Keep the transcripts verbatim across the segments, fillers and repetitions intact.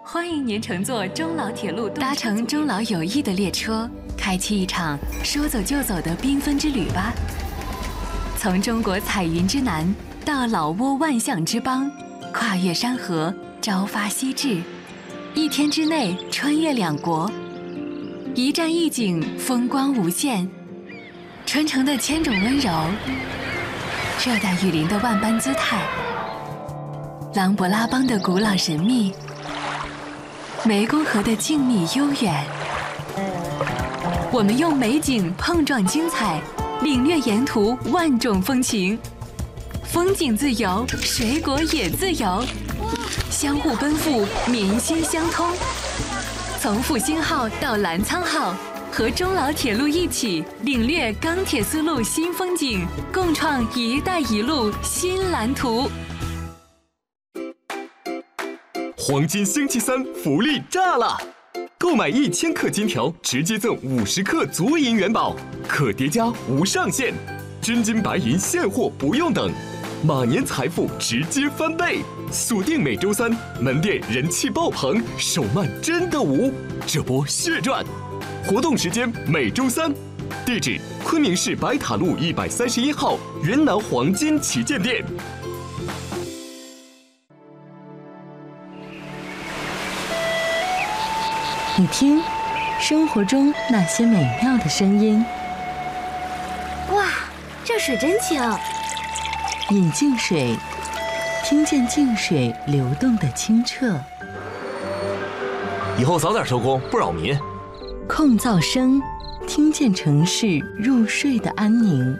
欢迎您乘坐中老铁路，搭乘中老友谊的列车，开启一场说走就走的缤纷之旅吧。从中国彩云之南到老挝万象之邦，跨越山河，朝发夕至，一天之内穿越两国，一站一景，风光无限。春城的千种温柔，热带雨林的万般姿态，琅勃拉邦的古老神秘，湄公河的静谧悠远。我们用美景碰撞精彩，领略沿途万种风情。风景自由，水果也自由，相互奔赴，民心相通。从复兴号到澜沧号，和中老铁路一起领略钢铁丝路新风景，共创“一带一路”新蓝图。 黄金星期三福利炸了！购买一千克金条，直接赠五十克足银元宝，可叠加无上限，真金白银现货不用等，马年财富直接翻倍！锁定每周三，门店人气爆棚，手慢真的无，这波血赚！活动时间每周三，地址昆明市白塔路一百三十一号云南黄金旗舰店。 你听，生活中那些美妙的声音。 哇，这水真清！ 饮净水，听见净水流动的清澈。 以后早点收工，不扰民。 控噪声，听见城市入睡的安宁。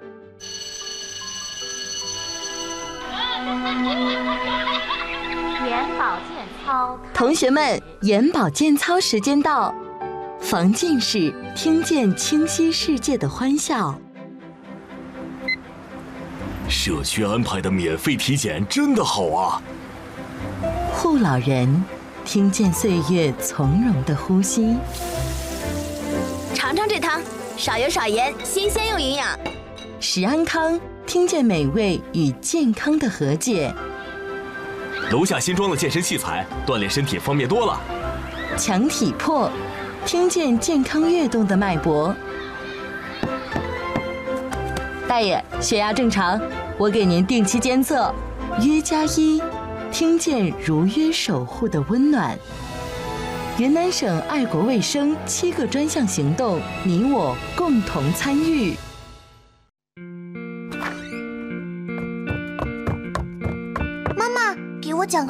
眼保健操， 同学们，眼保健操时间到，防近视，听见清晰世界的欢笑。 社区安排的免费体检真的好啊！ 护老人，听见岁月从容的呼吸。 尝尝这汤，少油少盐，新鲜又营养。 食安康，听见美味与健康的和解。 楼下新装的健身器材，锻炼身体方便多了。 强体魄，听见健康跃动的脉搏。大爷，血压正常，我给您定期监测。约加一，听见如约守护的温暖。云南省爱国卫生七个专项行动，你我共同参与。